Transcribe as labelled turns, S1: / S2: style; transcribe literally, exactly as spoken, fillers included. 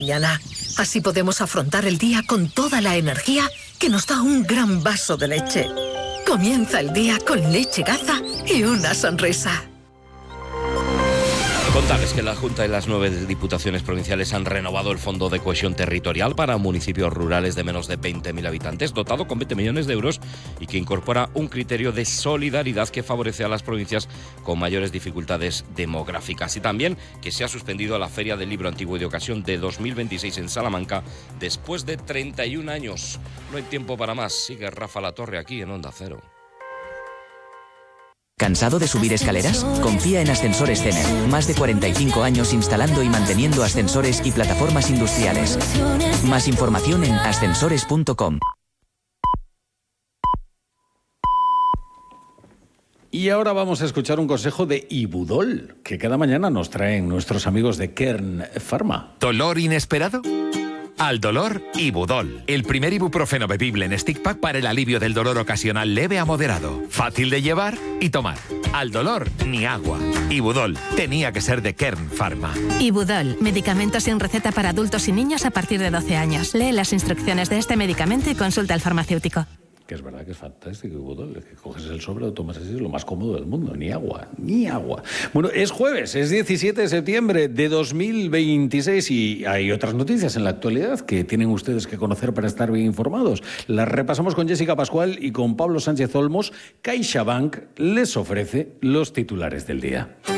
S1: mañana. Así podemos afrontar el día con toda la energía que nos da un gran vaso de leche. Comienza el día con leche Gaza y una sonrisa.
S2: Contarles que la Junta y las nueve diputaciones provinciales han renovado el Fondo de Cohesión Territorial para municipios rurales de menos de veinte mil habitantes, dotado con veinte millones de euros y que incorpora un criterio de solidaridad que favorece a las provincias con mayores dificultades demográficas. Y también que se ha suspendido la Feria del Libro Antiguo y de Ocasión de dos mil veintiséis en Salamanca después de treinta y un años. No hay tiempo para más. Sigue Rafa Latorre aquí en Onda Cero.
S3: ¿Cansado de subir escaleras? Confía en Ascensores Cener. Más de cuarenta y cinco años instalando y manteniendo ascensores y plataformas industriales. Más información en ascensores punto com.
S4: Y ahora vamos a escuchar un consejo de Ibudol, que cada mañana nos traen nuestros amigos de Kern Pharma.
S5: ¿Dolor inesperado? Al dolor, Ibudol. El primer ibuprofeno bebible en stick pack para el alivio del dolor ocasional leve a moderado. Fácil de llevar y tomar. Al dolor, ni agua. Ibudol. Tenía que ser de Kern Pharma.
S6: Ibudol. Medicamento sin receta para adultos y niños a partir de doce años. Lee las instrucciones de este medicamento y consulta al farmacéutico.
S4: Que es verdad que es fantástico, Ibudol. Es que coges el sobre, lo tomas así, es lo más cómodo del mundo. Ni agua, ni agua. Bueno, es jueves, es diecisiete de septiembre de dos mil veintiséis y hay otras noticias en la actualidad que tienen ustedes que conocer para estar bien informados. Las repasamos con Jessica Pascual y con Pablo Sánchez Olmos. CaixaBank les ofrece los titulares del día.